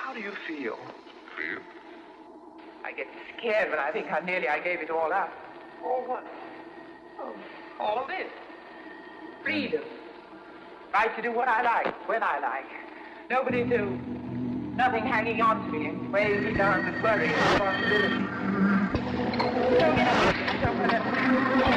How do you feel? Feel? I get scared when I think how nearly I gave it all up. All what? Oh, all this. Freedom. Right to do what I like, when I like. Nobody to... Nothing hanging on to me and weighing me down with worry and responsibility.